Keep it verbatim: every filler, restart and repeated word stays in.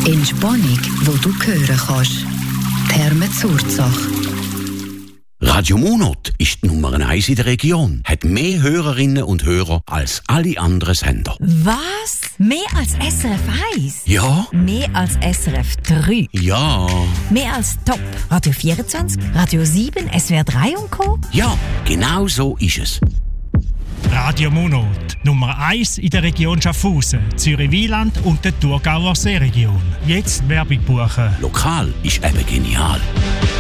Entspannung, wo du hören kannst. Therme Zurzach. Radio Monat ist die Nummer eins in der Region, hat mehr Hörerinnen und Hörer als alle anderen Sender. Was? Mehr als S R F eins? Ja. Mehr als S R F drei? Ja. Mehr als Top? Radio vierundzwanzig, Radio sieben, S W R drei und Co.? Ja, genau so ist es. Radio Monat, Nummer eins in der Region Schaffhausen, Zürich-Wieland und der Thurgauer Seeregion. Jetzt Werbung buchen. Lokal ist eben genial.